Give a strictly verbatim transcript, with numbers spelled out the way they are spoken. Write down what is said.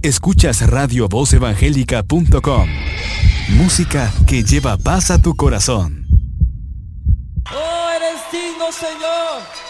Escuchas radio voz evangélica punto com. Música que lleva paz a tu corazón. Oh, eres digno, Señor.